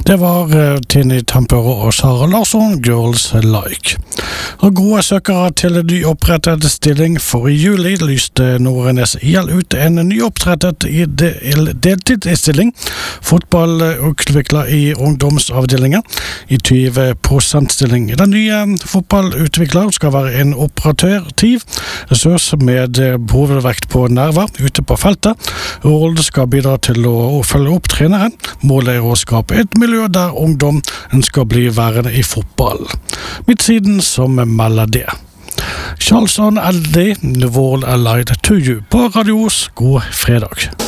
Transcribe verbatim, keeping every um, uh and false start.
Det var uh, Tini Tampere og Sara Larsson, Girls Like. Og gode søkere til en nyopprettet stilling, for i juli lyste Nordnes I L ut en nyopprettet i del deltidsstilling, fotballutvikler i ungdomsavdelingen, i tyve prosent stilling. Den nye fotballutvikler skal være en operativ ressurs med hovedvekt på nerver ute på feltet. Rollen skal bidra til å følge opp treneren. Målet er å skape et miljø der ungdom ønsker å bli værende i fotball. Midtsiden som melder det. Charles on L D, The World Allied to You på Radios God fredag.